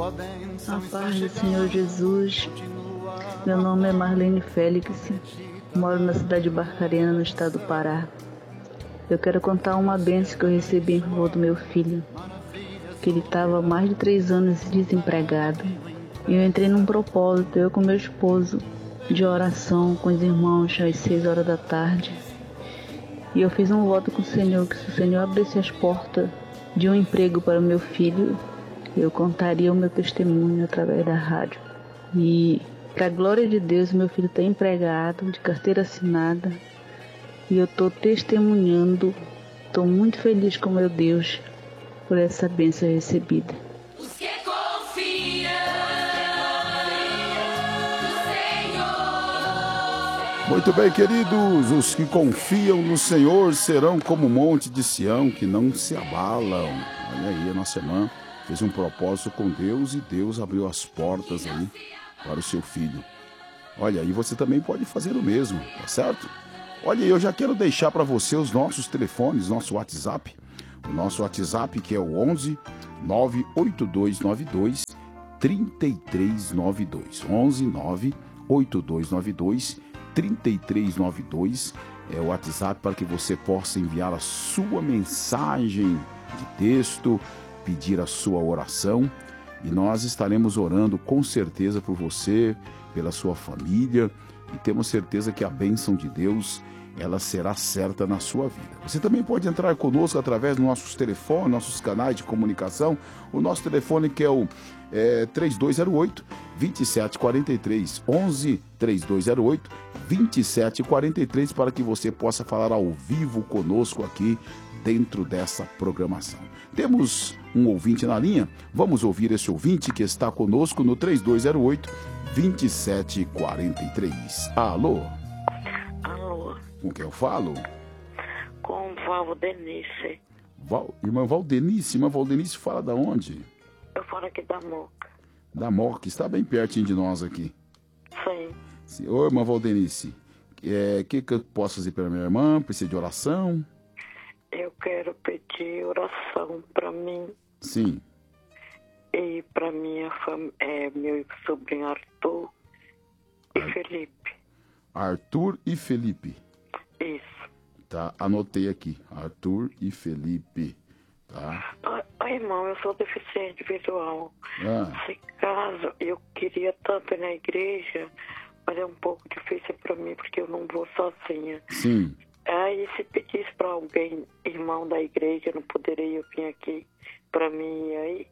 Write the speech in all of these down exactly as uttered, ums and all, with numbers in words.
A paz do Senhor Jesus. Meu nome é Marlene Félix, moro na cidade de Barcarena, no estado do Pará. Eu quero contar uma bênção que eu recebi em favor do meu filho, que ele estava há mais de três anos desempregado. E eu entrei num propósito, eu com meu esposo, de oração com os irmãos às seis horas da tarde. E eu fiz um voto com o Senhor, que se o Senhor abrisse as portas de um emprego para o meu filho, eu contaria o meu testemunho através da rádio. E, para a glória de Deus, meu filho está empregado, de carteira assinada. E eu estou testemunhando, estou muito feliz com meu Deus por essa bênção recebida. Os que confiam no Senhor. Muito bem, queridos, os que confiam no Senhor serão como o monte de Sião, que não se abalam. Olha aí, a nossa irmã fez um propósito com Deus e Deus abriu as portas aí para o seu filho. Olha, e você também pode fazer o mesmo, tá certo? Olha, eu já quero deixar para você os nossos telefones, nosso WhatsApp. O nosso WhatsApp que é o onze nove oito dois nove dois três três nove dois. onze nove oito dois nove dois três três nove dois é o WhatsApp para que você possa enviar a sua mensagem de texto, pedir a sua oração, e nós estaremos orando com certeza por você, pela sua família, e temos certeza que a bênção de Deus, ela será certa na sua vida. Você também pode entrar conosco através dos nossos telefones, nossos canais de comunicação. O nosso telefone que é o é, três dois zero oito, dois sete quatro três, onze três dois zero oito, dois sete quatro três, para que você possa falar ao vivo conosco aqui dentro dessa programação. Temos um ouvinte na linha, vamos ouvir esse ouvinte que está conosco no três dois zero oito, dois sete quatro três. Alô? Alô? Com quem eu falo? Com Valdenice. Val... Irmã Valdenice, irmã Valdenice fala da onde? Eu falo aqui da Moca. Da Moca, está bem pertinho de nós aqui. Sim. Sim. Ô, irmã Valdenice, o é, que, que eu posso fazer pela minha irmã? Precisa de oração? Eu quero pedir oração para mim. Sim. E para minha família, é, meu sobrinho Arthur e Ar... Felipe. Arthur e Felipe. Isso. Tá, anotei aqui. Arthur e Felipe. Tá. Ah, ah, irmão, eu sou deficiente visual. Ah. Se caso eu queria tanto ir na igreja, mas é um pouco difícil para mim porque eu não vou sozinha. Sim. Aí se pedisse para alguém, irmão da igreja, não poderia vir aqui para mim aí?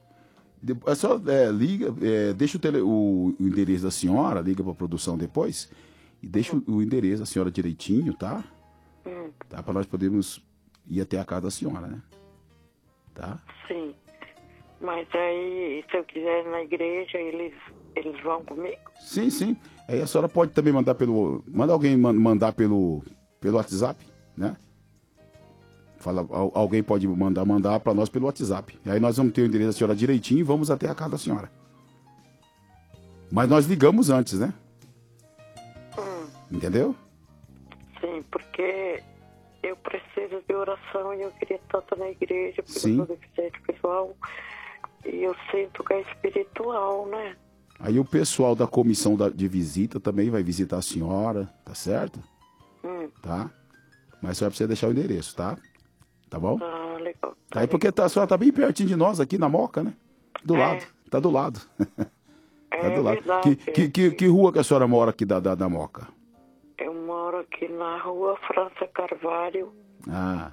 É só é, liga, é, deixa o, tele, o, o endereço da senhora, liga para a produção depois e deixa hum. o, o endereço da senhora direitinho, tá? Hum. Tá, para nós podermos ir até a casa da senhora, né? Tá? Sim. Mas aí, se eu quiser ir na igreja, eles, eles vão comigo? Sim, sim. Aí a senhora pode também mandar pelo... Manda alguém mandar pelo, pelo WhatsApp, né? Fala, alguém pode mandar, mandar para nós pelo WhatsApp. E aí nós vamos ter o endereço da senhora direitinho e vamos até a casa da senhora. Mas nós ligamos antes, né? Hum. Entendeu? Sim, porque eu preciso de oração e eu queria tanto na igreja, porque Sim. eu sou deficiente visual e eu sinto que é espiritual, né? Aí o pessoal da comissão da, de visita também vai visitar a senhora, tá certo? Hum. Tá? Mas só precisa deixar o endereço, tá? Tá bom? Ah, legal. Tá aí porque tá, a senhora tá bem pertinho de nós aqui na Moca, né? Do É. lado. Tá do lado. É tá do lado. verdade. Que, que, que, que rua que a senhora mora aqui da, da, da Moca? Eu moro aqui na rua França Carvalho. Ah.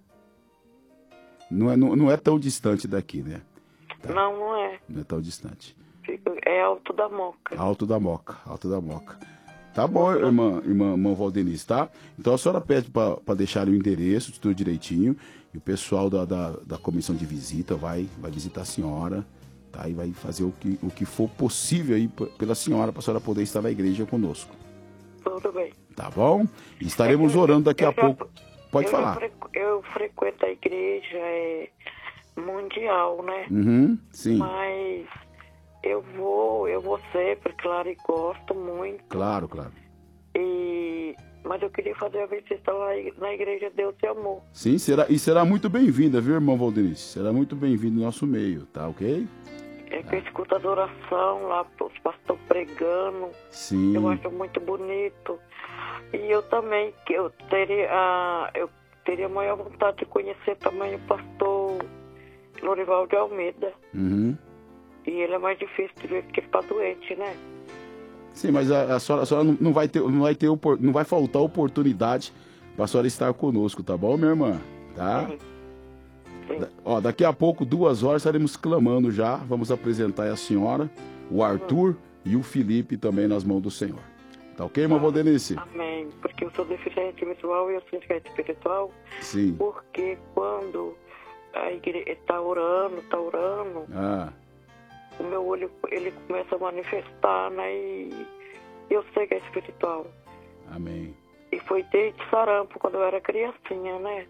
Não é, não, não é tão distante daqui, né? Tá. Não, não é. Não é tão distante. É Alto da Moca. Alto da Moca. Alto da Moca. Tá bom, irmã, irmã, irmã Valdenice, tá? Então a senhora pede para deixar o endereço, tudo direitinho, e o pessoal da, da, da comissão de visita vai, vai visitar a senhora, tá? E vai fazer o que, o que for possível aí p- pela senhora, para a senhora poder estar na igreja conosco. Tudo bem. Tá bom? E estaremos Eu- orando daqui eu a já- pouco. Pode eu já falar. frequ- Eu frequento a igreja é, mundial, né? Uhum, sim, Mas eu vou, eu vou sempre, claro, e gosto muito. claro, claro. E, mas eu queria fazer a visita lá na igreja Deus e Amor. Sim, será, e será muito bem-vinda, viu, irmã Valdenice? Será muito bem-vinda no nosso meio, tá ok? É que eu escuto a adoração lá, os pastores pregando. Sim. Eu acho muito bonito. E eu também, que eu teria, ah, eu teria maior vontade de conhecer também o pastor Lorival de Almeida. Uhum. E ele é mais difícil de ver porque ele está doente, né? Sim, mas a, a senhora, a senhora não, não vai ter, não vai ter, opor- não vai faltar oportunidade para a senhora estar conosco, tá bom, minha irmã? Tá? Sim. Sim. Da- Ó, daqui a pouco, duas horas, estaremos clamando já. Vamos apresentar a senhora, o Arthur e o Felipe também nas mãos do Senhor. Tá ok, irmã Valdenice? Amém. Porque eu sou deficiente visual e eu sou deficiente espiritual. Sim. Porque quando a igreja está orando, está orando, Ah, o meu olho ele começa a manifestar, né? E eu sei que é espiritual. amém. E foi desde sarampo, quando eu era criancinha, né?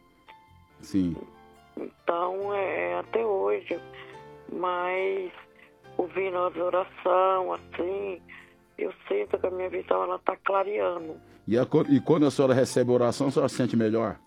Sim. Então, é até hoje. Mas, ouvindo as orações, assim, eu sinto que a minha visão, ela tá clareando. E, a co- e quando a senhora recebe a oração, a senhora se sente melhor?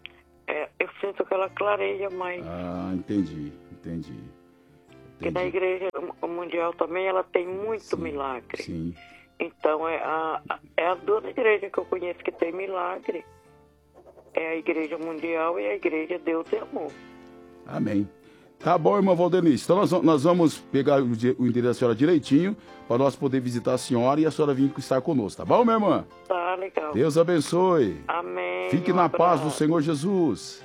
É, eu sinto que ela clareia mais. Ah, entendi, entendi. Porque na Entendi. igreja mundial também, ela tem muito Sim, milagre. Sim. Então, é, a, a- é as duas igrejas que eu conheço que tem milagre. É a igreja mundial e a igreja Deus e Amor. Amém. Tá bom, irmã Valdenice. Então nós, vamos- nós vamos pegar o, di- o endereço da senhora direitinho para nós poder visitar a senhora e a senhora vir estar conosco, tá bom, minha irmã? Tá legal. Deus abençoe. Amém. Fique Um na paz do abraço. Senhor Jesus.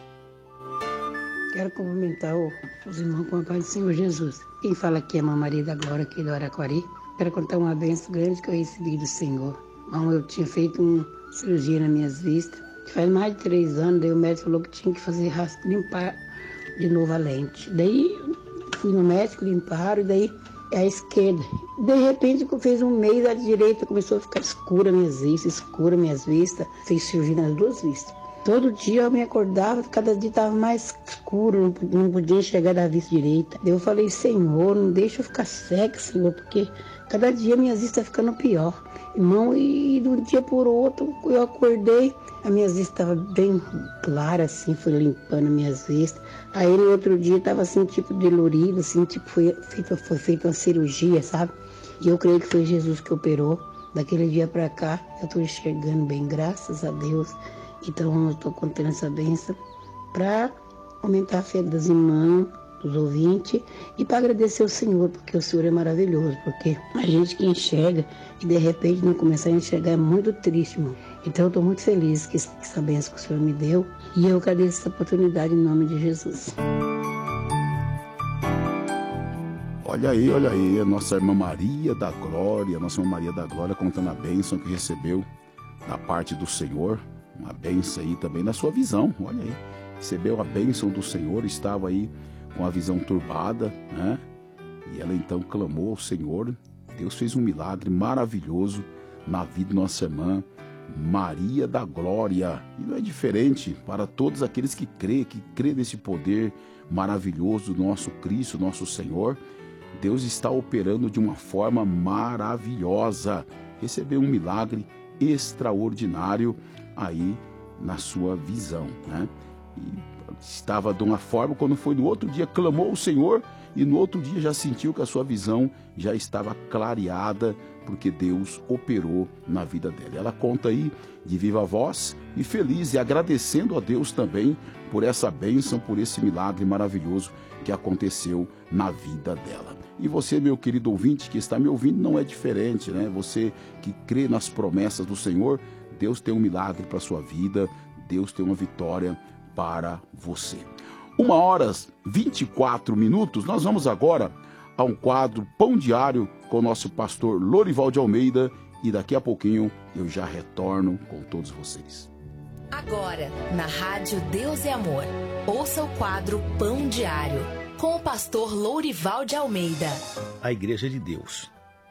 Quero cumprimentar o- os irmãos com a paz do Senhor Jesus. Quem fala aqui é a Mãe Maria da Glória, aqui do Araquari. Quero contar uma bênção grande que eu recebi do Senhor. Irmão, eu tinha feito uma cirurgia nas minhas vistas, que faz mais de três anos, daí o médico falou que tinha que fazer ras- limpar de novo a lente. Daí fui no médico, limparam, e daí é a esquerda. De repente, quando fez um mês, a direita começou a ficar escura minhas vistas, escura minhas vistas. Fez cirurgia nas duas vistas. Todo dia eu me acordava, cada dia estava mais escuro, não não podia enxergar da vista direita. Daí eu falei, Senhor, não deixa eu ficar cega, Senhor, porque cada dia minhas vistas estão ficando pior. Irmão, e de um dia por outro, eu acordei, as minhas vistas estavam bem claras, assim, fui limpando minhas vistas. Aí no outro dia estava assim, tipo dolorido, assim, tipo, foi feita foi feita uma cirurgia, sabe? E eu creio que foi Jesus que operou. Daquele dia para cá, eu estou enxergando bem, graças a Deus. Então, eu estou contando essa bênção para aumentar a fé das irmãs, dos ouvintes, e para agradecer ao Senhor, porque o Senhor é maravilhoso, porque a gente que enxerga e de repente não começar a enxergar é muito triste, irmão. Então, eu estou muito feliz que essa bênção que o Senhor me deu, e eu agradeço essa oportunidade em nome de Jesus. Olha aí, olha aí, a nossa irmã Maria da Glória, a nossa irmã Maria da Glória contando a bênção que recebeu da parte do Senhor. Uma bênção aí também na sua visão, olha aí. Recebeu a bênção do Senhor, estava aí com a visão turbada, né? E ela então clamou ao Senhor. Deus fez um milagre maravilhoso na vida de nossa irmã Maria da Glória. E não é diferente para todos aqueles que crê, que crê nesse poder maravilhoso do nosso Cristo, nosso Senhor. Deus está operando de uma forma maravilhosa. Recebeu um milagre extraordinário aí na sua visão, né? E estava de uma forma, quando foi no outro dia, clamou ao Senhor e no outro dia já sentiu que a sua visão já estava clareada, porque Deus operou na vida dela. Ela conta aí de viva voz e feliz e agradecendo a Deus também por essa bênção, por esse milagre maravilhoso que aconteceu na vida dela. E você, meu querido ouvinte que está me ouvindo, não é diferente, né? Você que crê nas promessas do Senhor, Deus tem um milagre para a sua vida, Deus tem uma vitória para você. Uma hora vinte e quatro minutos, nós vamos agora a um quadro Pão Diário com o nosso pastor Lorival de Almeida e daqui a pouquinho eu já retorno com todos vocês. Agora, na Rádio Deus é Amor, ouça o quadro Pão Diário com o pastor Lorival de Almeida. A Igreja de Deus.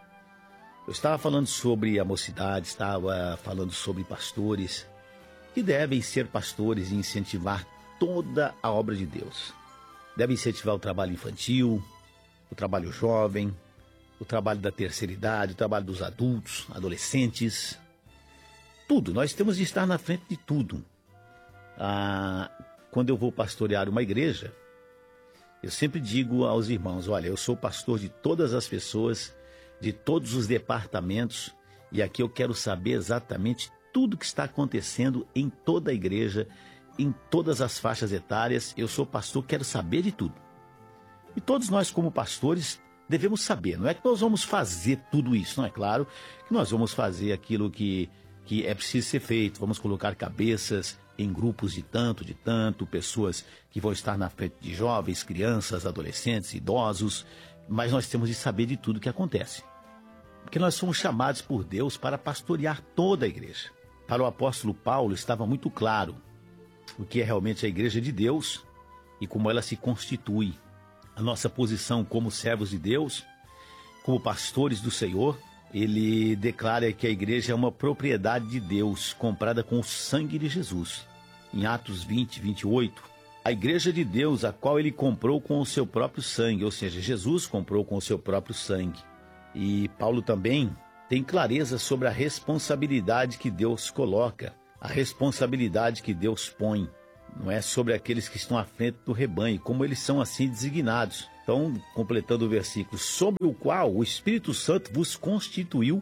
Eu estava falando sobre a mocidade, estava falando sobre pastores que devem ser pastores e incentivar toda a obra de Deus. Devem incentivar o trabalho infantil, o trabalho jovem, o trabalho da terceira idade, o trabalho dos adultos, adolescentes. Tudo, nós temos de estar na frente de tudo. Ah, quando eu vou pastorear uma igreja, Eu sempre digo aos irmãos, olha, eu sou pastor de todas as pessoas, de todos os departamentos, e aqui eu quero saber exatamente tudo que está acontecendo em toda a igreja, em todas as faixas etárias. Eu sou pastor, quero saber de tudo. E todos nós, como pastores, devemos saber. Não é que nós vamos fazer tudo isso, não é claro que nós vamos fazer aquilo que, que é preciso ser feito. Vamos colocar cabeças em grupos de tanto, de tanto, pessoas que vão estar na frente de jovens, crianças, adolescentes, idosos, mas nós temos de saber de tudo que acontece. Porque nós somos chamados por Deus para pastorear toda a igreja. Para o apóstolo Paulo estava muito claro o que é realmente a igreja de Deus e como ela se constitui. A nossa posição como servos de Deus, como pastores do Senhor, ele declara que a igreja é uma propriedade de Deus, comprada com o sangue de Jesus. Em Atos vinte, vinte e oito, a igreja de Deus, a qual ele comprou com o seu próprio sangue, ou seja, Jesus comprou com o seu próprio sangue. E Paulo também tem clareza sobre a responsabilidade que Deus coloca, a responsabilidade que Deus põe. Não é sobre aqueles que estão à frente do rebanho, como eles são assim designados. Então, completando o versículo, sobre o qual o Espírito Santo vos constituiu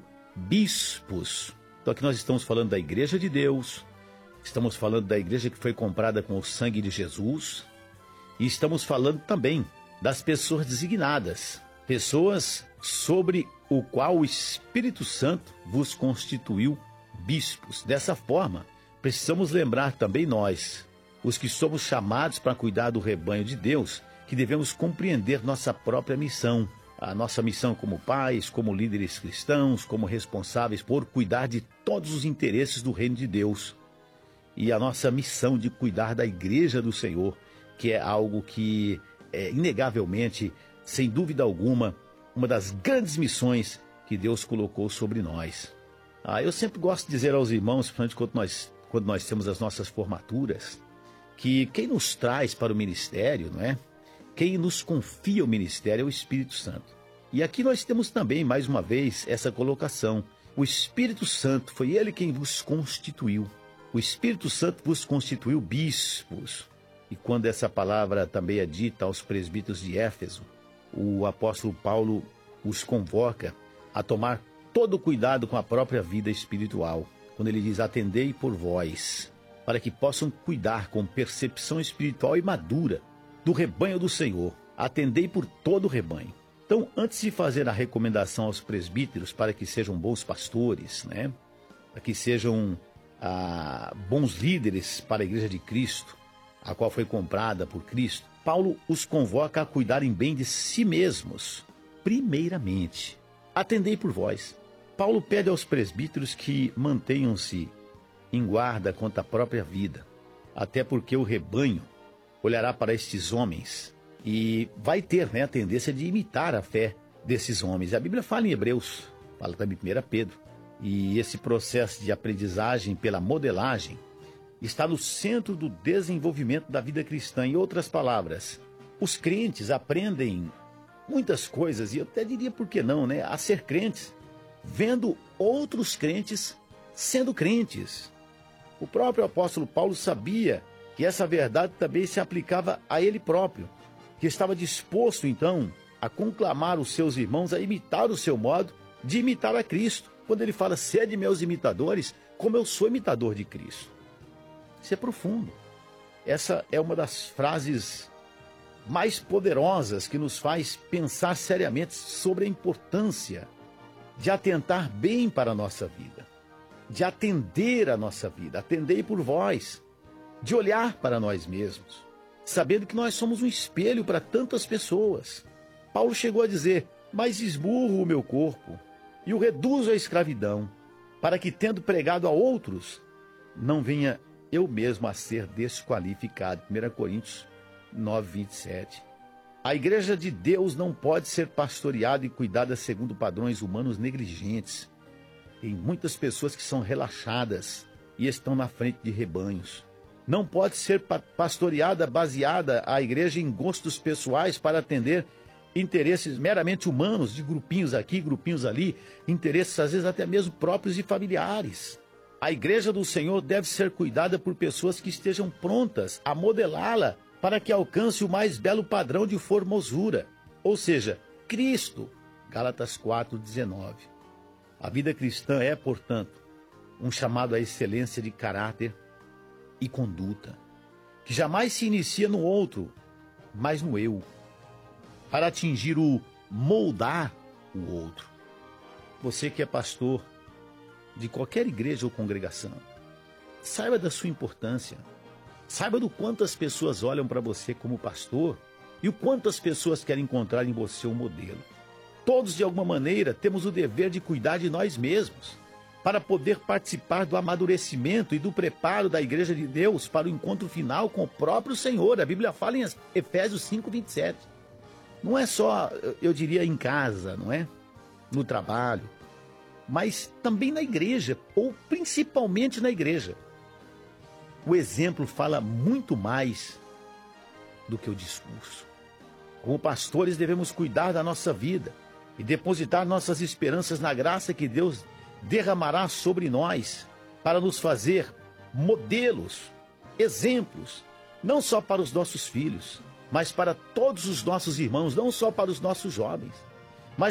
bispos. Então aqui nós estamos falando da igreja de Deus, estamos falando da igreja que foi comprada com o sangue de Jesus, e estamos falando também das pessoas designadas, pessoas sobre o qual o Espírito Santo vos constituiu bispos. Dessa forma, precisamos lembrar também nós, os que somos chamados para cuidar do rebanho de Deus, que devemos compreender nossa própria missão. A nossa missão como pais, como líderes cristãos, como responsáveis por cuidar de todos os interesses do reino de Deus. E a nossa missão de cuidar da igreja do Senhor, que é algo que é inegavelmente, sem dúvida alguma, uma das grandes missões que Deus colocou sobre nós. Ah, eu sempre gosto de dizer aos irmãos, principalmente quando nós, quando nós temos as nossas formaturas, que quem nos traz para o ministério, não é? Quem nos confia o ministério é o Espírito Santo. E aqui nós temos também, mais uma vez, essa colocação. O Espírito Santo, foi ele quem vos constituiu. O Espírito Santo vos constituiu bispos. E quando essa palavra também é dita aos presbíteros de Éfeso, o apóstolo Paulo os convoca a tomar todo o cuidado com a própria vida espiritual. Quando ele diz, atendei por vós, para que possam cuidar com percepção espiritual e madura do rebanho do Senhor. Atendei por todo o rebanho. Então, antes de fazer a recomendação aos presbíteros para que sejam bons pastores, né? Para que sejam ah, bons líderes para a igreja de Cristo, a qual foi comprada por Cristo, Paulo os convoca a cuidarem bem de si mesmos, primeiramente. Atendei por vós. Paulo pede aos presbíteros que mantenham-se em guarda contra a própria vida, até porque o rebanho olhará para estes homens e vai ter, né, a tendência de imitar a fé desses homens. A Bíblia fala em Hebreus, fala também em primeira Pedro, e esse processo de aprendizagem pela modelagem está no centro do desenvolvimento da vida cristã. Em outras palavras, os crentes aprendem muitas coisas, e eu até diria por que não, né, a ser crentes, vendo outros crentes sendo crentes. O próprio apóstolo Paulo sabia que essa verdade também se aplicava a ele próprio, que estava disposto, então, a conclamar os seus irmãos a imitar o seu modo de imitar a Cristo. Quando ele fala, sede meus imitadores, como eu sou imitador de Cristo. Isso é profundo. Essa é uma das frases mais poderosas que nos faz pensar seriamente sobre a importância de atentar bem para a nossa vida, de atender a nossa vida, atendei por vós, de olhar para nós mesmos, sabendo que nós somos um espelho para tantas pessoas. Paulo chegou a dizer, mas esmurro o meu corpo e o reduzo à escravidão, para que, tendo pregado a outros, não venha eu mesmo a ser desqualificado. primeira Coríntios nove, vinte e sete. A igreja de Deus não pode ser pastoreada e cuidada segundo padrões humanos negligentes. Tem muitas pessoas que são relaxadas e estão na frente de rebanhos. Não pode ser pastoreada, baseada a igreja em gostos pessoais para atender interesses meramente humanos, de grupinhos aqui, grupinhos ali, interesses às vezes até mesmo próprios e familiares. A igreja do Senhor deve ser cuidada por pessoas que estejam prontas a modelá-la para que alcance o mais belo padrão de formosura, ou seja, Cristo. Gálatas quatro, dezenove. A vida cristã é, portanto, um chamado à excelência de caráter e conduta, que jamais se inicia no outro, mas no eu, para atingir o moldar o outro. Você que é pastor de qualquer igreja ou congregação, saiba da sua importância, saiba do quanto as pessoas olham para você como pastor e o quanto as pessoas querem encontrar em você um modelo. Todos, de alguma maneira, temos o dever de cuidar de nós mesmos, para poder participar do amadurecimento e do preparo da Igreja de Deus para o encontro final com o próprio Senhor. A Bíblia fala em Efésios cinco, vinte e sete. Não é só, eu diria, em casa, não é? No trabalho, mas também na igreja, ou principalmente na igreja. O exemplo fala muito mais do que o discurso. Como pastores, devemos cuidar da nossa vida e depositar nossas esperanças na graça que Deus derramará sobre nós para nos fazer modelos, exemplos, não só para os nossos filhos, mas para todos os nossos irmãos, não só para os nossos jovens.